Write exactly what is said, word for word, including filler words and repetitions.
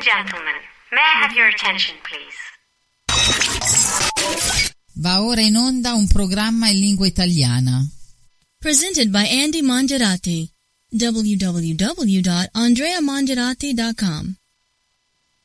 gentlemen, may I have your attention, please? Va ora in onda un programma in lingua italiana. Presented by Andy Mangiarati. w w w dot andrea mangiarati dot com